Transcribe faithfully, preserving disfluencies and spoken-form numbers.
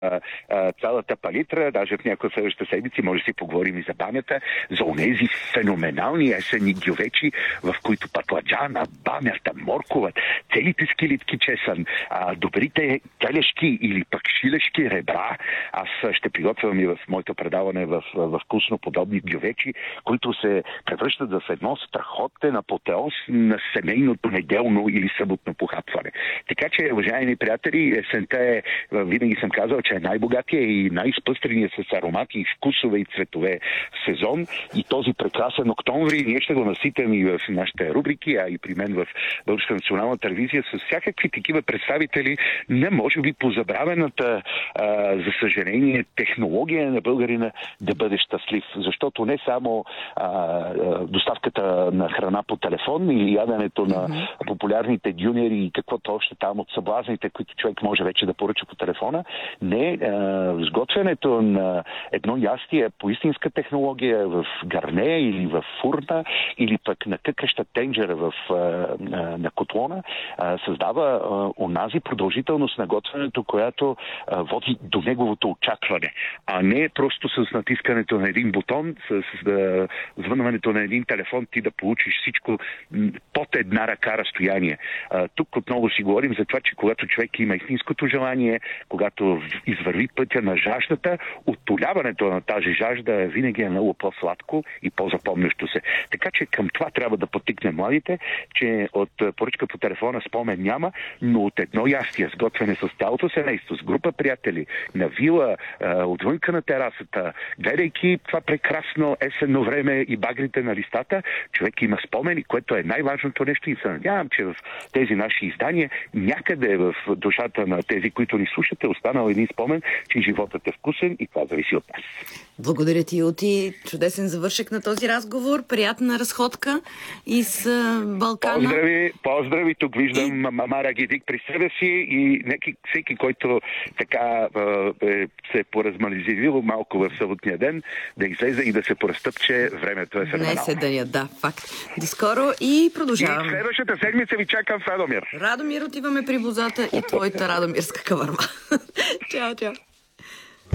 а, цялата палитра. Даже в някои следващите седмици може да си поговорим и за памята, за онези феноменални есенни гювечи, в които патладжана, бамята, морковът, целите скилитки чесън, а, добрите телешки или пък шилешки ребра. Аз ще приготвям и в моето предаване в, в вкусно подобни гювечи, които се превръщат в едно страхотен апотеоз на семейното неделно или съботно похапване. Така че, уважаеми приятели, есента е, винаги съм казал, че е най-богатия и най-изпъстрения с аромати и вкусове и цветове сезон. И този прекрасен октомври ние ще го наситим и в нашите рубрики, а и при мен в Българска национална телевизия с всякакви такива представители на, може би, позабравената, а, за съжаление, технология на българина да бъде щастлив. Защото не само а, доставката на храна по телефон или яденето на mm-hmm. популярните дюнери и каквото още там от съблазните, които човек може вече да поръча по телефона, не, а, сготвянето на едно ястие по истинска технология в гарне или в фурна или пък на къкаща тенджера в, а, на котлона а, създава а, онази продължителност на готвянето, която а, води до неговото очакване, а не просто с натискането на един бутон, с, с да, звънването на един телефон ти да получиш всичко под една ръка разстояние. А, тук отново си говорим за това, че когато човек има истинското желание, когато извърви пътя на жаждата, оттоляването на тази жажда винаги е много по-сладко и по-запомнящо се. Така че към това трябва да потикне младите, че от поръчка по телефона спомен няма, но от едно ястие, сготвяне с цялото семейство, с група приятели, на вила, отвънка на терасата, гледайки това прекрасно есенно време и багрите на листата, човек има спомени, което е най-важното нещо и се надявам, че в тези наши издания някъде в душата на тези, които ни слушате, останал един спомен, че животът е вкусен и това зависи от нас. Благодаря ти, Юти. Чудесен завършек на този разговор. Приятна разходка из Балкана. Поздрави, поздрави. Тук виждам и... Мара Гидик при себе си и неки, всеки, който така е, се е поразмализивил малко в съботния ден, да излезе и да се поразтъпче. Времето е феноменално. Днес е деня, да, факт. До скоро и продължаваме. И следващата седмица ви чакам в Радомир. Радомир, отиваме при бозата и твоята радомирска каварма. Чао, чао.